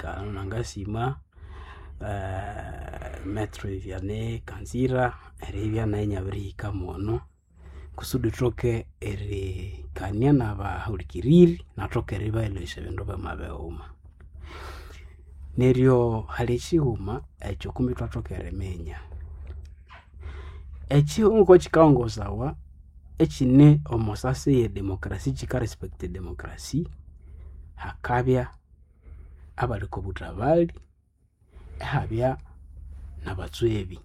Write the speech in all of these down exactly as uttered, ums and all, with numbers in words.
Afrika nangasima uh, Metro Vianney Kanzira erivya na nyabirika mono kusudi troke eri kania na bahulikiriri na troke riba ilo isebendo bamabeuma neryo halichihuma echo kumi twatoke remenya echi unko chikaongozawa echi ne omosase ye demokrasi chika respecte demokrasi hakabya abaliko butabali habya nabatswebi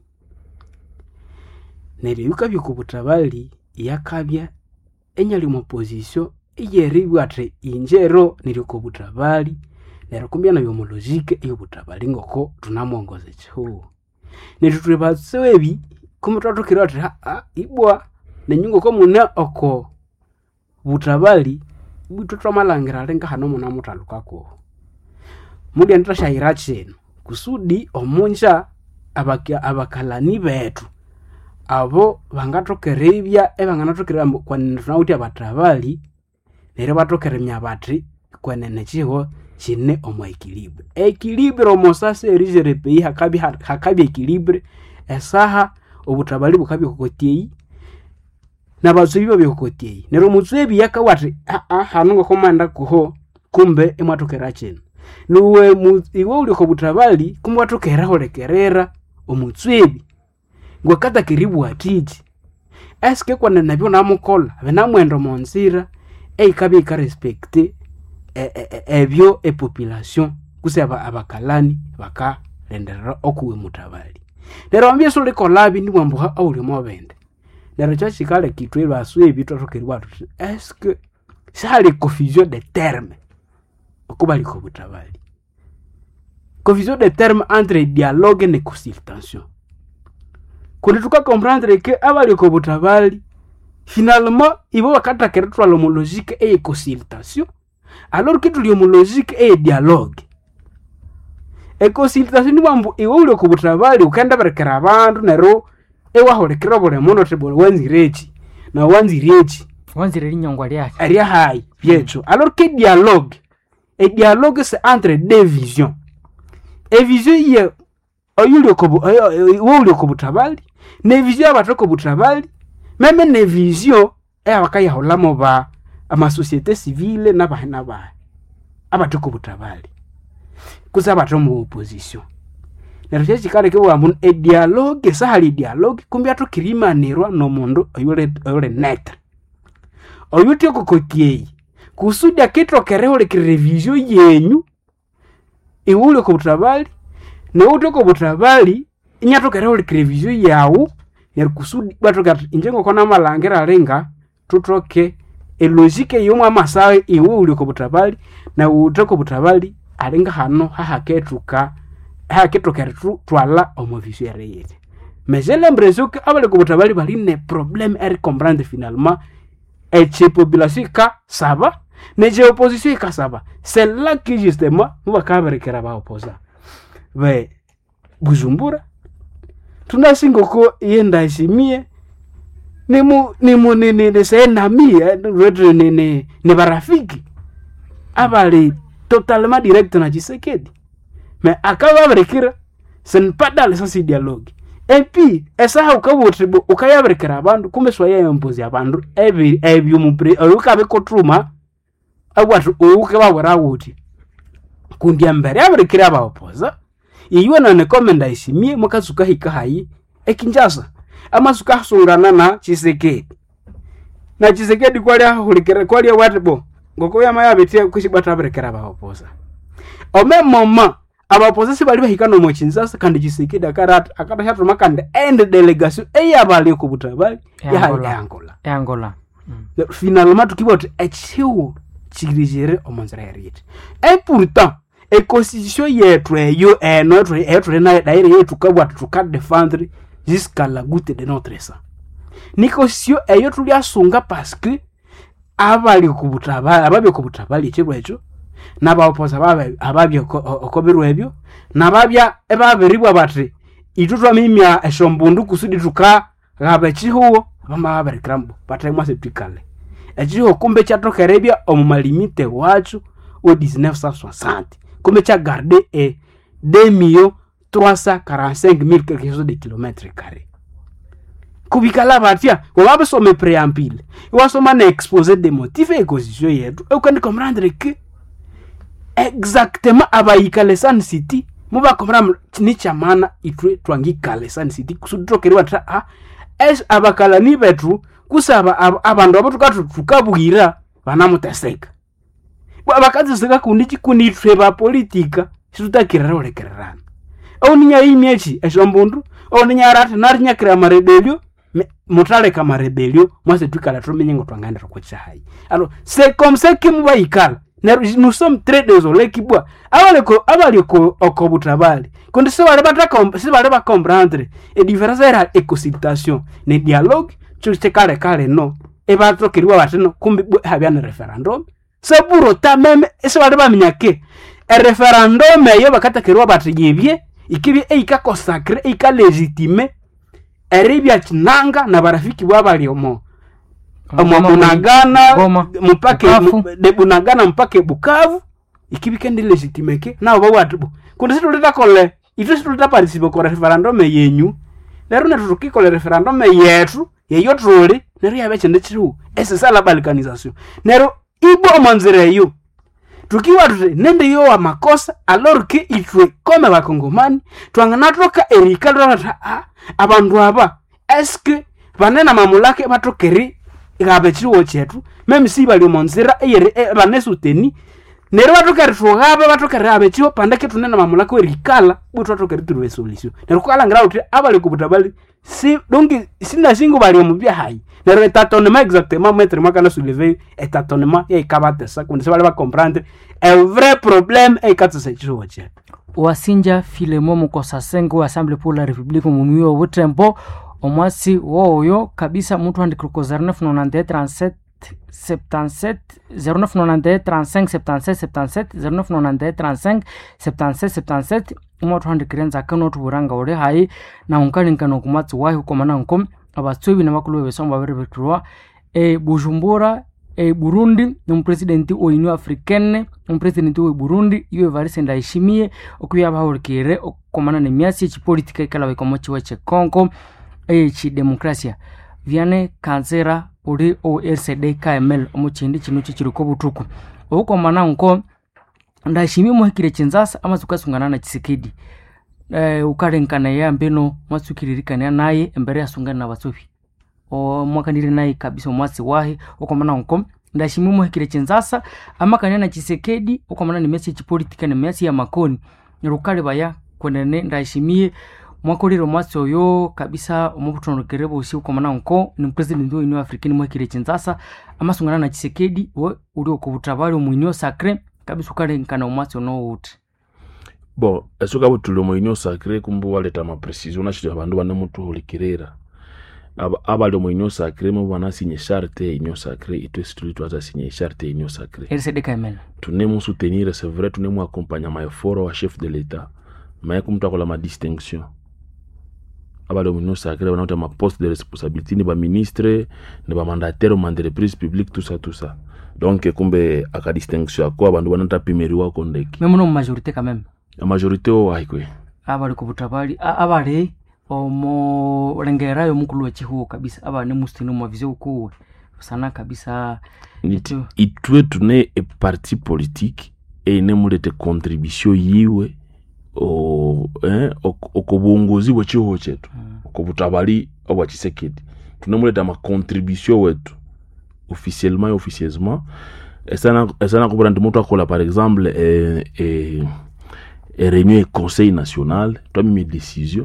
neryo yukabya ku butabali yakabya enyali mu position iyeribwa ate injero neryo ku butabali neryo kumbya na byo logique iyo butabali ngoko tunamongoza chiho neryo tubatswebi kumutotokira ati ha ibwa nenyungo ko muna oko butabali butotwa malangira lenga hano muna mutalukako mudi antashaira cheno kusudi omunja abakia abakalani betu abo bangatokerebya ebanganatokera kwa tunauti abatabali nere batokeremya batri kwenene chiho chine omo equilibre equilibre omosase erigere pei hakabi hakabi equilibre esaha obutabali bukabi kokotiei na bazubibo byokotiei nero mutsebi yakawati a a hanungo komanda kuho kumbe emwatokera cheno nuwe iwe uli ko butabali kumbe watokera holekerera omutsebi ngwakata kiribu atiji eske kwa nabyo namukola benamwendo monzira eikabi ka respecte ebyo e population kusaba abakalani baka rendera okuwe mutabali nero ambye sole kolabi ndi mwambuha awuli mobende nero chachi kale kitwelo aswebi totokeriwa tuti eske sale confusion de terme okubali ko butabali confusion de terme entre dialogue et consultation kundi tuka comprendre que abali ko butabali finalement ibo bakata keretwa lo logique et consultation alors que tu li logique et dialogue e consultation ni bambu iwo uli ko butabali ukenda berekera abantu nero ewa holekera bole mono tebole wanzirechi na wanzirechi wanzire linyongwa lyake ari hai yecho alors que dialogue et dialogue c'est entre deux visions et vision ye oyuli ko iwo uli ko butabali ne vision abatoko butabali meme ne vision e abakaya holamo ba ama société civile na bahina ba abatoko butabali kusaba tomu opposition neryo chikale ke wamun e dialogue sahali dialogue kumbe atokirimanirwa no mundo oyule oyule net oyuti kokotiei kusudi akitokereho le revision yenyu iwule ko butabali ne utoko butabali inyatokereho le revision yawo neryo kusudi batoka injengo kona malangira lenga tutoke e logique yomwe amasawe iwule ko butabali na utoko butabali alinga hano hahaketuka haketokera twala omovisiere yete mais j'ai l'impression que abale ko butabali bali ne problème er comprendre finalement et chez population ka saba ne je opposition ka saba c'est là que justement on va kaberekera ba opposa we Bujumbura tunasingo ko yenda isimie nemu nemu ne ne c'est un ami retro ne ne ne barafiki abale totalement direct na Tshisekedi mais akaba berekera ce n'est pas dans le sens dialogue et puis esa ukabotribo ukayaberekera abantu kumbe soya yempozi abantu ebi ebi umupre ukabe kotruma abwatu ukaba barawuti kundia mbere aberekera abaopoza yiwe na ne komenda isimie mukazuka hika hayi ekinjasa amasuka sungana na Tshisekedi na Tshisekedi kwali ahulikera kwali watibo ngoko yama yabetia kushibata aberekera abaopoza au même moment abapossesi bali bahikano mu Kinshasa kandi Tshisekedi akarata akata hatu makande end delegation eyabali ko butabali ya Angola Angola mm. Finalement tukibote echiwo chigrijere omanzara yarite et pourtant e constitution yetu eyo eno yetu yetu na daire yetu kabwa tuka défendre jusqu'à la goutte de notre sang ni constitution eyo tuli asunga parce que abali ko butabali ababe ko butabali chebwa echo naba opoza babe ababyo okobirwa ebyo nababya ebaberibwa batri itutwa mimya eshombundu kusudi tuka gabe chihuo bamba baberekrambo batemwa septikale echiho kumbe chatokerebya omumalimite wacu o mille neuf cent soixante comme tu as gardé et deux millions trois cent quarante-cinq mille quelque chose de kilomètres carrés. Kubikala batia, wabe some préambile, wasoma na exposé des motifs et conditions yetu. Et vous comprendre que exactement abayikale Sun City, muba comprendre ni chamana itwe twangikale Sun City kusudrokeriwa tra a es abakala ni betu kusaba abantu abo tukatu tukabwira banamuteseka. Bwa bakazi seka kundichi kunitwe ba politika situtakirara olekerana. Oninya imyechi eshombundu, oninya rata narinya kira marebelio mutale kama rebelio mwase tukala tumenye ngo twanganda rokwecha hai. Alors c'est comme ça que muba ikala. Nous sommes très désolés kibwa. Abale ko abale ko okobutabali. Kondi se bale bataka se bale ba comprendre et différence era écocitation ne dialogue tu kale kale no e ba trokeriwa bateno kumbi habya ne referendum. C'est pour autant même se bale ba minyake. E referendum yo bakata kerwa batiyebye ikibi e ika consacrer e ika légitimer eribya chinanga na barafiki bwabali omo omo Bunagana mpake de Bunagana mpake Bukavu ikibikende legitimeke na babo watubo kundi situ leta kole itu situ leta participe ko referendum yenyu lero na turuki le referendum yetu yeyo trole nero yabeche ndichiru ese sala balkanisation nero ibo manzere yo tukiwa tute nende yo wa makosa alors que itwe comme bakongomani twangana toka erikalo na abantu aba est-ce que banena mamulake batokeri igabechiwo chetu même si bali monzira eye banesuteni nero batokeri fogabe batokeri abechiwo pandake tunena mamulake erikala buto batokeri tuwe solution nero kala ngira uti abali kubutabali si donc sina singo bali omubya hai nero étatonnement exactement mettre makana soulever étatonnement et kabate ça qu'on se va comprendre un vrai problème et quatre sechiwo chetu. Wasinja Filemon Mukosasengo Assemblée pour la République mumuyo wotembo omwasi woyo kabisa mtu andikruko zero neuf nine trente-sept soixante-dix-sept zero neuf nine trente-cinq soixante-dix-sept soixante-dix-sept zero neuf nine trente-cinq soixante-dix-sept soixante-dix umwatu handikrenza kano tuburanga ore hai na unkalinkano kumatsi wahi ukomana nkom abatsobi na makulu besomba berebetrwa e Bujumbura e Burundi um presidenti o Union Africaine um presidenti o Burundi yo Evariste Ndayishimiye okuya bahorkere okomana ne miasi chi politika ikala komochi wache Kongo e chi demokrasia Viane Kanzera uri o R C D K M L omuchindi chinu chichiriko butuku okomana nko Ndayishimiye muhikire chinzasa amazukasungana na Tshisekedi eh ukarenkana ya mbeno masukiririkana naye embere asungana na basofi o mwakanire naye kabisa mwasi wahi okomana nko Ndayishimiye muhikire chinzasa amakanya na Tshisekedi okomana ni message politika na message ya makoni nirukale baya kwenene Ndayishimiye mwakorero mwasi oyo kabisa omubutondokerebo usi okomana nko ni president wa Union Africaine muhikire chinzasa amasungana na Tshisekedi we uri okubutabali mu Union Sacrée kabisa ukarenkana mwasi ono uti. Bon, esuka butulo mu Union Sacrée kumbu waleta ma precision na shito abandu bana mutu holikirera aba abali mu Union Sacrée mu bana signer charte Union Sacrée itwe situ twaza signer charte Union Sacrée R C D K M L tunemu soutenir c'est vrai tunemu accompagner ma effort au chef de l'état mais comme toi ma distinction abali mu Union Sacrée bana ma poste de responsabilité ni ba ministre ni ba mandataire en entreprise publique tout ça tout ça donc kumbe aka distinction kwa bandu bana tapimeriwa kondeki même non majorité quand même la majorité o haikwe abali kubutabali abali omo rengera yo mukulu wa chihuo kabisa aba ne mustino mwa vizio kuwe sana kabisa itu itwe tune e parti politique e ne mulete contribution yiwe o eh okobongozi bwa chihuo chetu okubutabali obwa Tshisekedi tune mulete ma contribution wetu officiellement et officieusement et ça na ça na kubra ndi mutu akola par exemple et et et réunion conseil national toi mes décisions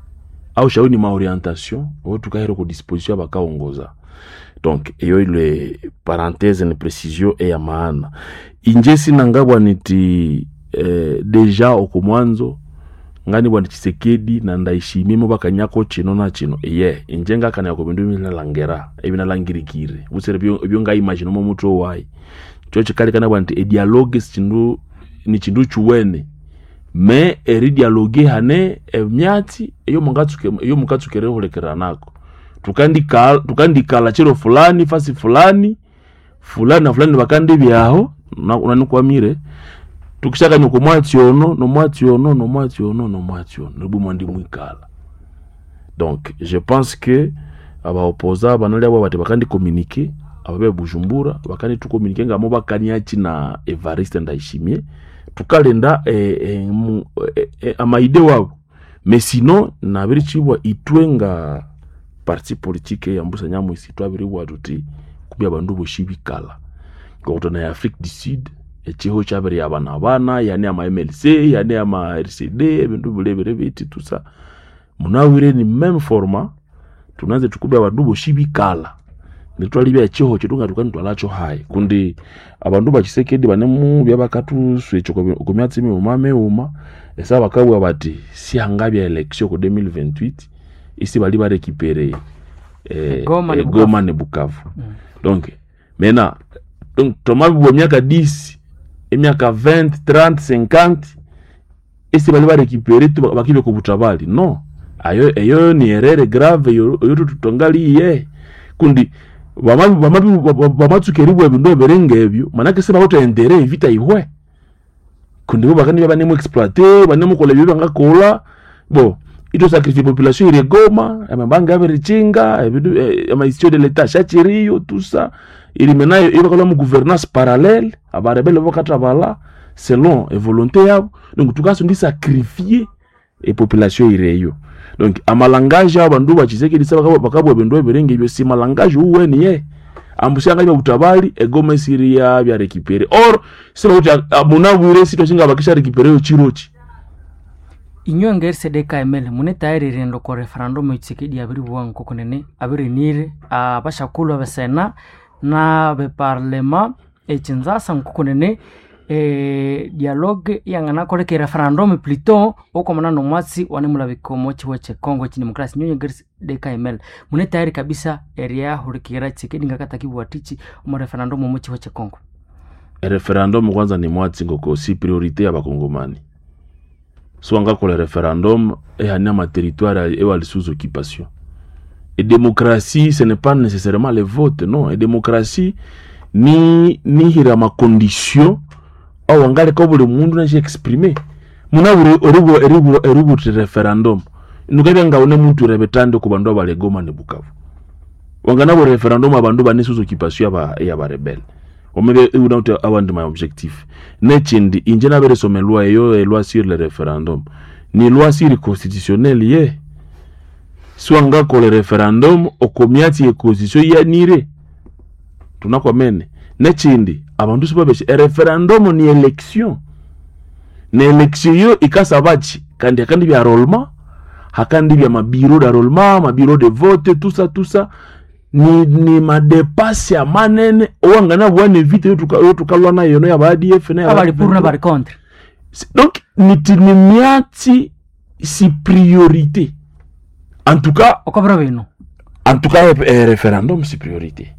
au shauri ma orientation au tout cas ko disposition bakaongoza donc eyo ile parenthèse ne précision et ya maana injesi nangabwa niti eh, deja okumwanzo ngani bwa Tshisekedi na Ndayishimiye mo bakanyako chino na chino ye injenga kana yako bindu mina langera ebina langirikire usere byo byo nga imagine mo muto wai cyo chikali kana bwa nti e dialogue sindu ni chindu chuwene mais eri dialogue hane emyati eyo mungatsuke eyo mungatsukere holekera nako tukandika tukandikala chiro fulani fasi fulani fulani na fulani bakandi byaho unanukwamire tukishaka nyuko mwati ono no mwati ono no mwati ono no mwati ono rubu mwandi mwikala. Donc je pense que aba opposa banali abo bati bakandi communiquer ababe Bujumbura bakandi tu communiquer ngamo bakani achi na Evariste Ndayishimiye tukalenda eh, eh, eh, eh, amaide wabo. Mais sinon na biri chibwa itwenga parti politique ya mbusa nyamu isitwa abiri waduti kubya bandu boshibikala ngoto na Afrique du Sud echiho chabiri yabana abana yani ama M L C yani ama R C D bindu bulebere biti tout ça munawire ni même format tunaanze tukubya bandu boshibikala nitwalibya echiho chitunga tukani twalacho hai kundi abandu bachisekedi banemu byabakatu switch ko myatsi mi umame uma esa bakabwa bati si angabya election ko deux mille vingt-huit ici bali ba récupérer eh, Goma, eh, ne Goma ne Bukavu. Mm. Donc maintenant donc Thomas bo miaka dix et miaka vingt trente cinquante ici bali ba récupérer tu bakibe ko Butabali. Non. Ayo ayo ni erreur grave yo yo tutongali ye. Kundi bamabi bamabi bamatukeribu ebindo berenge ebyo manake sema wote endere vita ihwe. Kundi bo bakani banemu exploiter banemu kola byo bangakola bo ito sacrifice population ile Goma amabanga aberichinga ama histoire de l'état chachirio tout ça ili menayo iba kala mu gouvernance parallèle abarebele vokata bala selon et volonté yabo donc tukaso ndi sacrifier et population ile yo donc amalangage abandu bachizeke disaba bakabo bendo berenge byo si malangage uwe ni ye ambushanga bya Butabali e Goma Syria bya récupérer or sema uti amuna bure sito chinga bakisha récupérer yo chirochi inyo ngeri C D K M L mune tayari rendo ko referendum itsikidi abiri bwanko kunene abiri nire abashakulu abasena na be parlement echinzasa nkukunene e dialogue yangana kore ke referendum plutôt okomana no mwatsi wane mulabiko mochi weche Kongo chini demokrasi nyonyo ngeri C D K M L mune tayari kabisa area hurikira itsikidi ngakata kibwatichi mu referendum mochi weche Kongo. Referendum kwanza ni mwatsi ngoko si priorité ya bakongomani. Soit encore le référendum et un ma territoire et sous occupation. Et démocratie, ce n'est pas nécessairement le vote, non. Et démocratie, ni ni hirama condition, ou angale comme le monde n'a exprimé. Muna oribo oribo oribo référendum. Nous gagne nga one muntu rebetando ko bando bale Goma ne Bukavu. Wangana bo référendum abando bane sous occupation ya ba ya ba rebelle. Omege unauta awandi my objectif. Nechindi injena bere some loi yo e loi sur le référendum. Ni loi sur constitutionnelle ye. Swanga ko le référendum okomiati e constitution ya nire. Tunako mene. Nechindi abandu subabeshe e référendum ni élection. Ne élection yo ikasabachi kandi kandi bya rollement, hakandi bya mabiro da rollement, mabiro de vote tout ça tout ça. Ni ni madepasi ya manene owangana bwane vite yo tukalwa na yono ya ba D F na abali pour na bali contre. Donc ni tinimiati si priorité. En tout cas okobra bino. En tout cas eh, référendum si priorité.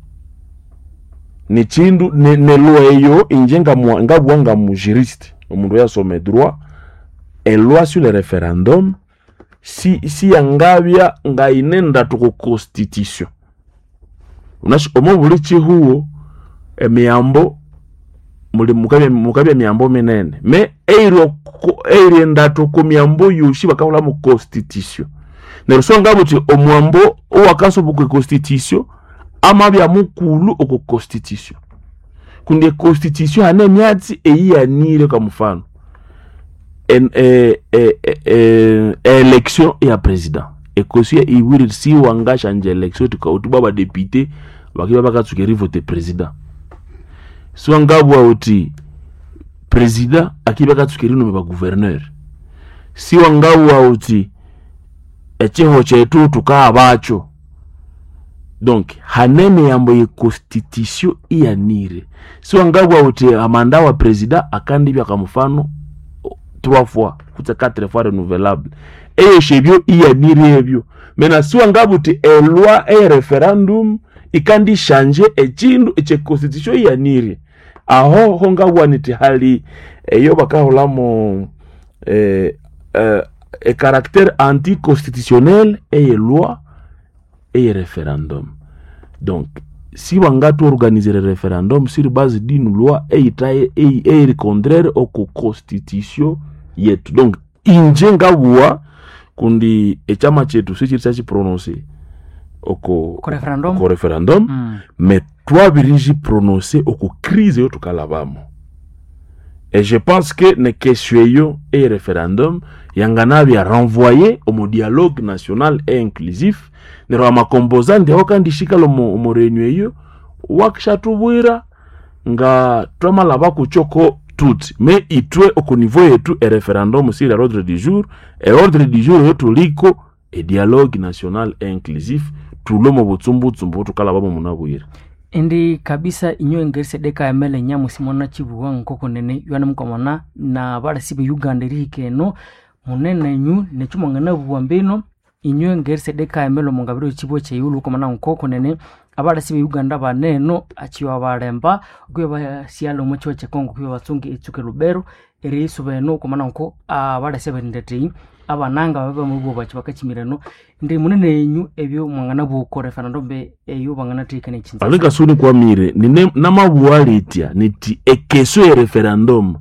Ni chindu ne, ne loi yo injenga mwa ngabwanga mu juriste omundu ya some droit et loi sur le référendum si si yangabya ngainenda tuko constitution. Unashi omo bulichi huo emiambo muli mukabya mukabya miambo minene me eiro eiri ndato ko miambo yushi bakawula mu constitution neruso ngabuti omwambo owakaso bu constitution amabya mukulu oko constitution kunde constitution ane myatsi eyiyanire ka mfano en eh eh eh election ya president ekosia iwiri si wangasha nje election tukautuba ba député bakiba bakatsukeri voter president so ngabwa uti president akiba katsukeri no ba gouverneur si wangabwa uti echeho chetu tukabacho donc hanene yambo ye constitution iyanire si wangabwa uti amanda wa president akandi bya kamfano trois fois kuta quatre fois renouvelable et chebio iyanire ebyo mena si wangabuti e loi e referendum ikandi changer e chindu e constitution iyanire aho honga waniti hali eyo bakahola mo eh euh, e caractère anticonstitutionnel et loi et référendum. Donc si bangatu organiser le référendum sur base d'une loi eitaye e contraire au constitution yetu. Donc inje ngabua kundi echama chetu si chiri chachi prononcer oko Ko referendum. ko referendum Mm. mais toi biriji prononcer oko crise yo tukalabamo. Et je pense que ne question yo et référendum yangana bia renvoyer au dialogue national et inclusif ne rama composante okandishika lo mo, mo réunion yo wakishatubwira nga twama laba kuchoko tout mais itwe au niveau yetu et référendum sur l'ordre du jour et ordre du jour yetu liko et dialogue national et inclusif tulo mo butsumbu tsumbu tukalaba mo munabwira. Indi kabisa inyo engerse deka ya mele nyamu simona chibuwa nkoko nene yuana mkamana na bada sibe Uganda rike no munene nyu nechuma ngana buwambino inyo engerse deka ya mele mungabiro chibuwa che yulu kamana nkoko nene abada sibe Uganda ba neno achiwa baremba kwe ba sialo mocho che Kongo kwe batungi itsuke Lubero eri subeno kamana nko abada sibe ndete abananga baba mubo bachi bakachimirano ndi munene nyu ebyo mwangana buko referendum be eyo bangana tikane chinza Alika suni kwa mire ni nama buwalitia niti ekeso e referendum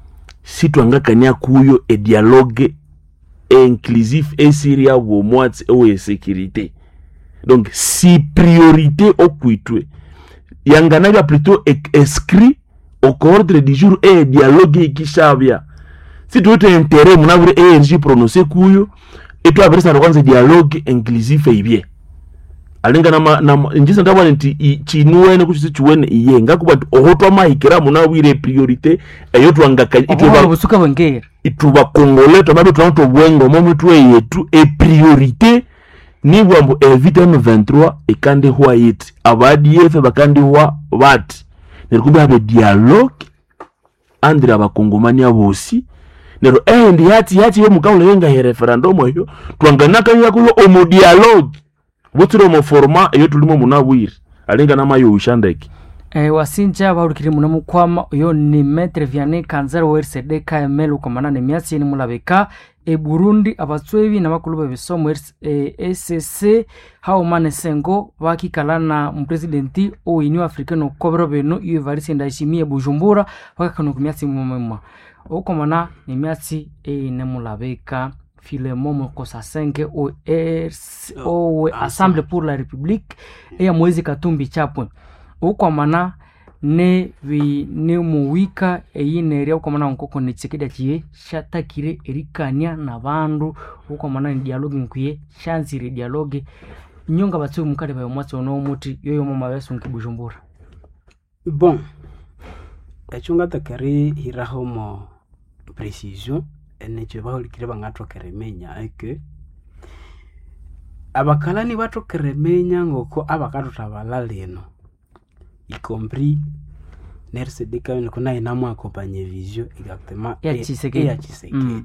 si tuangakania kuyo e dialogue e inclusif e siria wo mwati e e sécurité. Donc si priorité au kuitwe yanganaga plutôt inscrit au ordre du jour e dialogue e kishabia. Si tu as intérêt mon avre énergie prononcer kuyo et toi après ça kwanza dialogue inclusif et bien. Alinga na na njisa ndabwa nti chinuwe ne kuchisi chuwene iye ngakuba ohotwa mahikira munawire priorité eyo twangaka ituba busuka bangera ituba kongole to babe twanto bwengo momu twe yetu e priorité ni bwambo evite M vingt-trois e kandi hwa yiti abadi yefe bakandi hwa bati nerikuba habe dialogue andre abakongomani abosi nero eh ndi hati hati yo mukawule yenga he referendum eyo twanganaka yakulo omo dialogue butiro mo forma eyo tulimo munabwire alinga namayo ushandeki eh wasinja baurikiri munamu kwama yo ni Maître Vianney Kanzaro W R C D K M L komana ne myasi ni mulabeka e Burundi abatswebi na bakulu bebisomo e S C hao mane sengo bakikalana mu presidenti o Union Africaine kobro beno Evariste Ndayishimiye Bujumbura bakakano kumyasi mumema o komana ne myasi e ne mulabeka Filemon Mokosasenge o o Assemblée pour la République e ya Moise Katumbi Chapwe uko mana ne vi ne muwika eyine uko mana nkoko ne tsekeda kiye shatakire erikania na bandu uko mana dialogue nkuye shanzire dialogue nyonga batse mukale bayo mwatso no muti yoyo mu mabeso nkibujumbura. Bon echunga takari hiraho mo précision ene cheba olikire bangato keremenya eke abakalani bato keremenya ngoko abakato tabala leno y compris R C D K M kuna inamu accompagner vision exactement ya Tshisekedi ya Tshisekedi mm.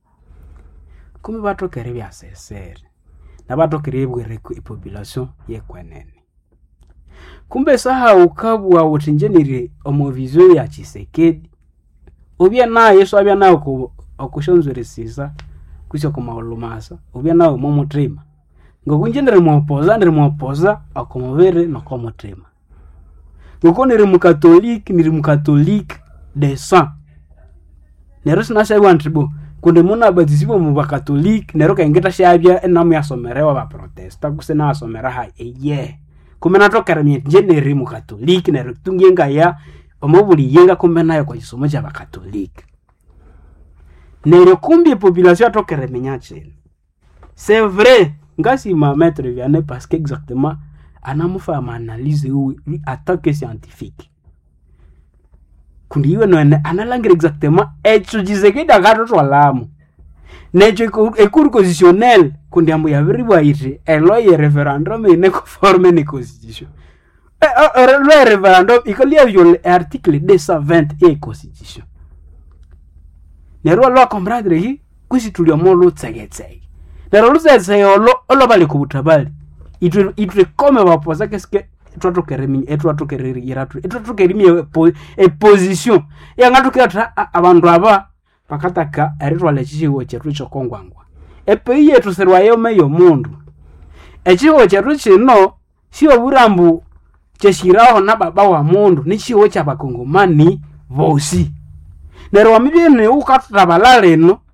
Kumi bato kere bya sincere na bato kere bwere ku population ye kwenene kumbe saha ukabwa utinjenire omo vision ya Tshisekedi obya na yeso abya na ko okushonzoresisa kusho kuma olumasa obya na mo mutrima ngokunjendere mo opoza ndere mo opoza akomobere no komotrima ngoko niri mukatolike niri mukatolike de sang nero sina sha wantribo kunde muna batisibo mu bakatolike nero kaingeta shabya enamu ya somerewa ba protesta kusena asomera ha eye kumena tokera mi jeneri mukatolike nero tungenga ya omobuli yenga kumena yo kwajisomo ja bakatolike nero kumbi population atokera menyache c'est vrai ngasi ma maître Vianney parce que exactement anamufa ma analyse ou en tant que scientifique kundi iwe no analangira exactement echo Tshisekedi agato twalamu necho ekuru constitutionnel kundi ambo yabiribwa ite elo ye referendum ine conforme ne constitution eh le referendum ikolia viole article deux cent vingt et constitution nero lo comprendre hi kusi tulio molo tsegetsege nero lo tsetse olo olo bale kubutabali itu itu comme va poser qu'est-ce que toi to keremi et toi to kereri iratu et toi to kerimi e position ya ngatu kira abantu aba pakataka eritwa lechiwo chetu chokongwangwa e pei yetu serwa yo meyo mundu echiwo chetu chino sio burambu cheshiraho na baba wa mundu nichiwo cha bakongomani vosi nero wamibye ne ukatutabala leno